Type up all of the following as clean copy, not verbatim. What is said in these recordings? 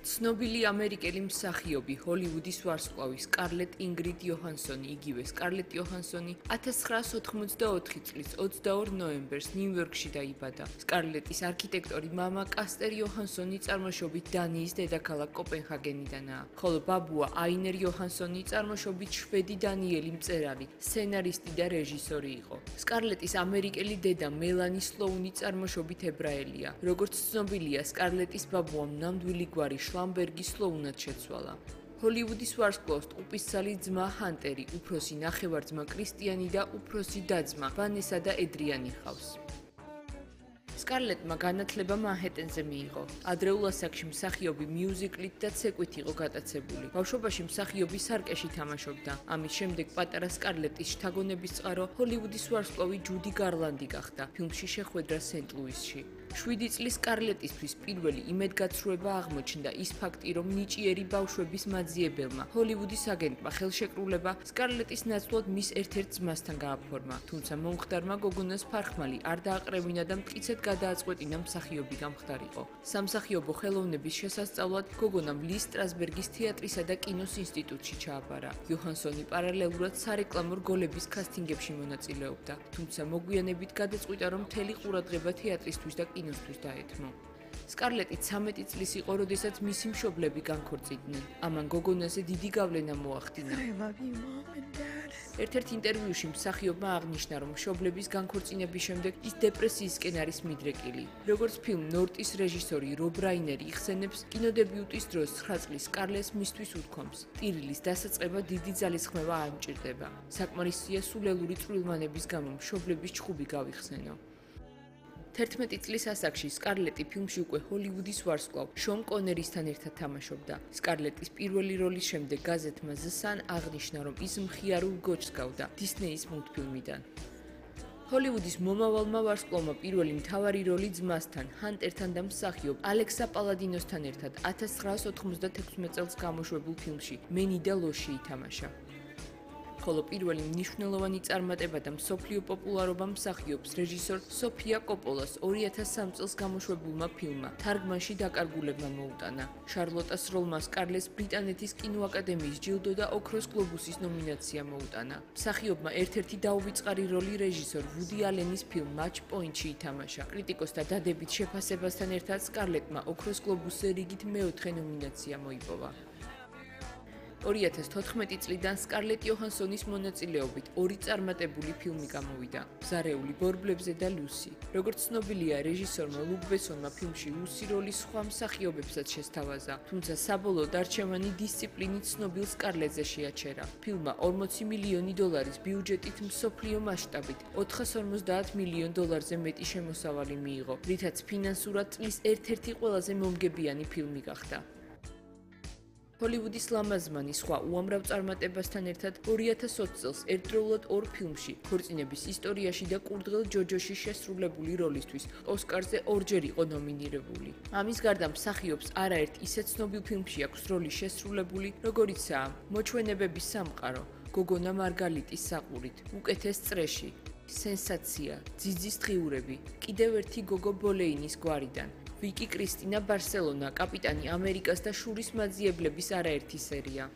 ცნობილი ამერიკელი მსახიობი, ჰოლივუდის ვარსკვლავი სკარლეტ ინგრიდ იოჰანსონი, იგივე სკარლეტ იოჰანსონი 1984 წლის 22 ნოემბერს ნიუ-იორკში დაიბადა. სკარლეტის არქიტექტორი მამა კასტერ იოჰანსონი წარმოშობით დანიის დედაქალაქ კოპენჰაგენიდანაა, ხოლო ბაბუა აინერ იოჰანსონი წარმოშობით შვედი დანიელი მწერალი, სცენარისტი და რეჟისორი იყო. სკარლეტის ამერიკელი დედა მელანი სლოუნი წარმოშობით ებრაელია. როგორც ცნობილია, სკარლეტის ბაბუამ ნამდვილი გვარი შლამბერგი სლოუნად შეცვალა. ჰოლივუდის ვარსკვლავს ტყუპისცალი ძმა ჰანტერი, უფროსი ნახევარ-ძმა კრისტიანი და უფროსი და-ძმა ვანესა და ედრიანი ჰყავს. სკარლეტმა განათლება მანჰეტენზე მიიღო. ადრეულ ასაკში მსახიობი მიუზიკლით და ცეკვით იყო გატაცებული. ბავშვობაში მსახიობი სარკეში თამაშობდა. ამის შემდეგ პატარა სკარლეტის შთაგონების წყარო ჰოლივუდის ვარსკვლავი ჯუდი გარლანდი გახდა. ფილმში შეხვედრა სენტ-ლუისში. 7 წლის სკარლეტისთვის პირველი იმედგაცრუება აღმოჩნდა ის ფაქტი, რომ ნიჭიერი ბავშვების მაძიებელმა ჰოლივუდის აგენტმა ხელშეკრულება სკარლეტის ნაცვლად მის ერთ-ერთ ძმასთან გააფორმა. თუმცა მომხდარმა გოგონას ფარხმალი არ დააყრევინა და მტკიცედ გადააწყვეტინა მსახიობი გამხდარიყო. სამსახიობო ხელოვნების შესასწავლად გოგონამ ლის სტრასბერგის თეატრისა და კინოს ინსტიტუტში ჩააბარა. იოჰანსონი პარალელურად სარეკლამო რგოლების კასტინგებში მონაწილეობდა, თუმცა მოგვიანებით გადაწყვიტა, რომ მთელი ყურადღება თეატრისთვის და კინოსთვის დაეთმო. სკარლეტი 13 წლის იყო, როდესაც მისი მშობლები განქორწინდნენ. ამან გოგონაზე დიდი გავლენა მოახდინა. ერთ-ერთ ინტერვიუში მსახიობმა აღნიშნა, რომ მშობლების განქორწინების შემდეგ ის დეპრესიისკენ არის მიდრეკილი. როგორც ფილმ ნორტის რეჟისორი რობ რაინერი იხსენებს, კინოდებიუტის დროს 9 წლის სკარლეტს მისთვის უთქვამს: ტირილის დასაწყება დიდი ძალისხმევა არ მჭირდება. საკმარისია სულელური წვრილმანების გამო მშობლების ჩხუბი გავიხსენო. 11 წლის ასაკში სკარლეტი ფილმში უკვე ჰოლივუდის ვარსკვლავ შონ კონერისთან ერთად თამაშობდა. სკარლეტის პირველი როლის შემდეგ გაზეთმა The Sun აღნიშნა, რომ ის მხიარულ გოჩს გავდა დისნეის მულტფილმიდან. ჰოლივუდის მომავალმა ვარსკვლავმა პირველი მთავარი როლი ძმასთან, ჰანტერთან და მსახიობ ალექსა პალადინოსთან ერთად 1996 წელს გამოშვებულ ფილმში მენი და ლოში ითამაშა. ხოლო პირველი მნიშვნელოვანი წარმატება და მსოფლიო პოპულარობა მსახიობს რეჟისორ სოფია კოპოლას 2003 წელს გამოშვებულმა ფილმმა თარგმანში დაკარგულებმა მოუტანა. შარლოტას როლმა სკარლეტს ბრიტანეთის კინოაკადემიის ჯილდო და ოქროს გლობუსის ნომინაცია მოუტანა. მსახიობმა ერთ-ერთი დაუვიწყარი როლი რეჟისორ ვუდი ალენის ფილმ მაჩ პოინტში ითამაშა. კრიტიკოსთა დადებით შეფასებასთან ერთად სკარლეტმა ოქროს გლობუსზე რიგით მეოთხე ნომინაცია მოიპოვა. 2014 წლიდან სკარლეტ იოჰანსონის მონაწილეობით ორი წარმატებული ფილმი გამოვიდა: ბზარეული ბორბლებზე და ლუსი. როგორც ცნობილია, რეჟისორმა ლუკ ბესონმა ფილმში ლუსი როლის სხვა მსახიობებსაც შესთავაზა, თუმცა საბოლოოდ არჩევანი დისციპლინით ცნობილ სკარლეტზე შეაჩერა. ფილმმა $40 მილიონი ბიუჯეტით მსოფლიო მასშტაბით $450 მილიონ მეტი შემოსავალი მიიღო, რითაც ფინანსურად წლის ერთ-ერთი ყველაზე მომგებიანი ფილმი გახდა. ჰოლივუდის ლამაზმანი სხვა უამრავ წარმატებასთან ერთად 2020 წელს ერთდროულად ორ ფილმში ქორწინების ისტორიაში და კურდღელ ჯოჯოში შესრულებული როლისთვის ოსკარზე ორჯერ იყო ნომინირებული. ამის გარდა მსახიობს არაერთ ისე ცნობილ ფილმში აქვს როლი შესრულებული, როგორიცაა მოჩვენებების სამყარო, გოგონა მარგალიტის საყურით, უკეთეს წრეში, სენსაცია, ძიძის დღიურები, კიდევ ერთი გოგო ბოლეინის გვარიდან, ვიკი კრისტინა ბარსელონა, კაპიტანი ამერიკას და შურის მაძიებლების არაერთი სერია.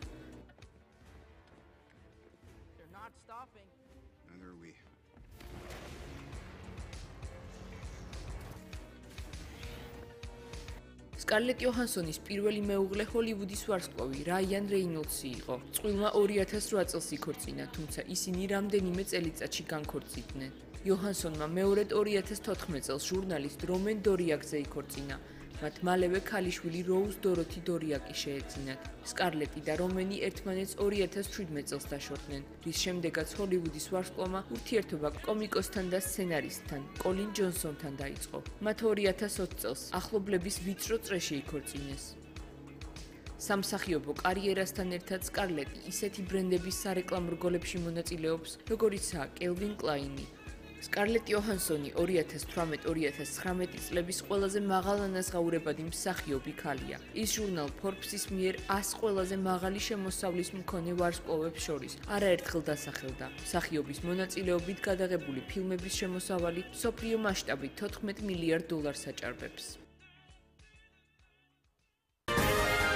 სკარლეტ იოჰანსონის პირველი მეუღლე ჰოლივუდის ვარსკვლავი რაიან რეინოლდსი იყო. წყვილმა 2008 წელს იქორწინა, თუმცა ისინი რამდენიმე წელიწადში განქორწინდნენ. იოჰანსონმა მეორედ 2014 წელს ჟურნალისტ რომენ დორიაკზე იქორწინა. მათ მალევე ქალიშვილი როუზ დოროთი დორიაკი შეეძინათ. სკარლეტი და რომენი ერთმანეთს 2017 წელს დაშორდნენ, რის შემდეგაც ჰოლივუდის ვარსკვლავმა ურთიერთობა კომიკოსთან და სცენარისტთან კოლინ ჯონსონთან დაიწყო. მათ 2020 წელს ახლობლების ვიწრო წრეში იქორწინეს. სამსახიობო კარიერასთან ერთად სკარლეტი ისეთი ბრენდების სარეკლამო რგოლებში მონაწილეობს, როგორიცაა კელვინ კლაინი. სკარლეტ იოჰანსონი 2018-2019 წლების ყველაზე მაღალანაზღაურებადი მსახიობი ქალია. ის ჟურნალ Forbes-ის მიერ 100 ყველაზე მაღალი შემოსავლის მქონე ვარსკვლავებს შორის არაერთხელ დასახელდა. მსახიობის მონაწილეობით გადაღებული ფილმების შემოსავალი მსოფლიო მასშტაბით $14 მილიარდ აჭარბებს.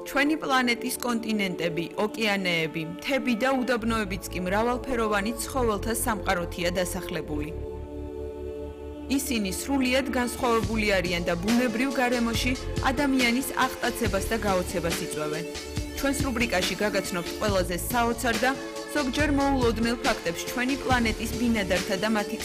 ჩვენი პლანეტის კონტინენტები, ოკეანეები, მთები და უდაბნოებიც კი მრავალფეროვანი ცხოველთა სამყაროთია დასახლებული. ისინი სრულიად განსხვავებული არიან და ბუნებრივ გარემოში ადამიანის აღტაცებას და გაოცებას იწვევენ. ჩვენს რუბრიკაში გაგაცნობთ ყველაზე საოცარ და ზოგჯერ მოულოდნელ ფაქტებს ჩვენი პლანეტის ბინადართა და მათი